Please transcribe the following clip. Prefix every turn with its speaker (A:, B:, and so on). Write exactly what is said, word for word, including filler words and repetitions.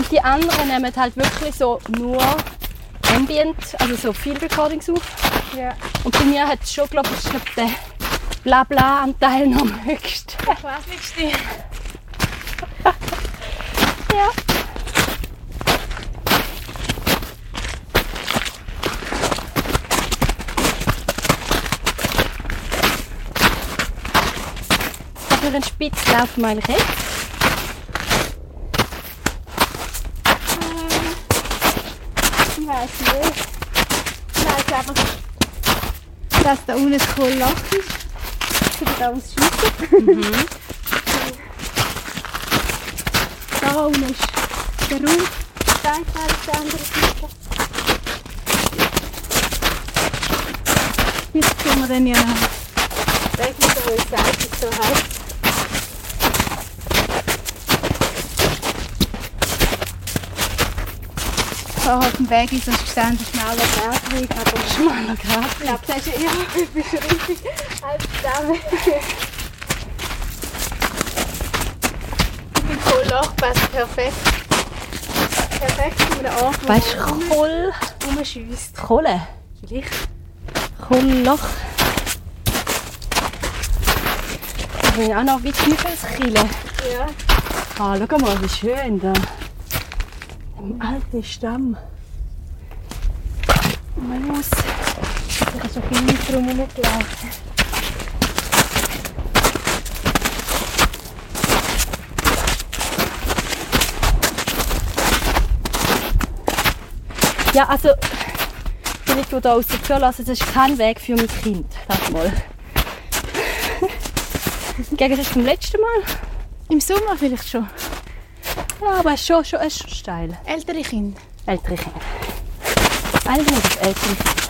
A: Und die anderen nehmen halt wirklich so nur Ambient, also so Field Recordings auf.
B: Ja.
A: Und bei mir hat es schon, glaube ich, glaub, den Blabla-Anteil noch am höchsten.
B: Ich weiß nicht, stimmt.
A: Ja. Für einen Spitz laufen wir eigentlich jetzt.
B: Ich weiß nicht. Ich weiß einfach, dass da unten ein Kohlloch ist. Ich da ums Schiessen.
A: Mhm.
B: Da unten ist der Raum. Da ist der andere Seite. Jetzt können wir dann ja noch. Ich muss euch sagen, dass es so heiß. Da auf dem Weg ist das gestanden, schmaler Bergweg, aber
A: Schmaler Grat.
B: ich glaube, das ist ja immer typisch richtig als der Weg. Die Kohlloch passt perfekt. Perfekt in einem Ort, wo
A: Weißt du, Kohl.
B: man rumschiesst.
A: Kohle.
B: Vielleicht.
A: Kohlloch. Da bin ich auch noch wie Teufelskille.
B: Ja.
A: Ah, schau mal, wie schön da. Im alten Stamm. Maus.
B: Ich habe so viel mit drum rumgelaufen.
A: Ja, also, wenn ich da aus der Tür lasse, das ist kein Weg für mein Kind. Das mal. Im Gegensatz zum letzten Mal.
B: Im Sommer vielleicht schon.
A: Ja, aber es ist schon, schon, es ist schon steil.
B: Ältere Kinder.
A: Ältere Kinder. Eigentlich ist es ältere Kinder.